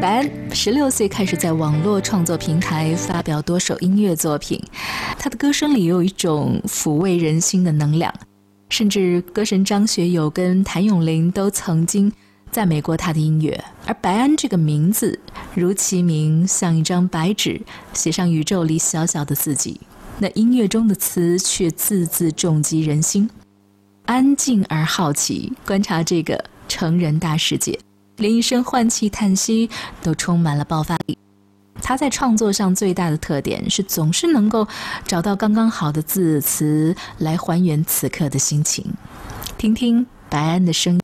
白安16岁开始在网络创作平台发表多首音乐作品，他的歌声里有一种抚慰人心的能量，甚至歌神张学友跟谭咏麟都曾经赞美过他的音乐。而白安这个名字如其名，像一张白纸，写上宇宙里小小的自己，那音乐中的词却字字重击人心。安静而好奇，观察这个成人大世界，连一声换气叹息都充满了爆发力。他在创作上最大的特点是总是能够找到刚刚好的字词来还原此刻的心情。听听白安的声音。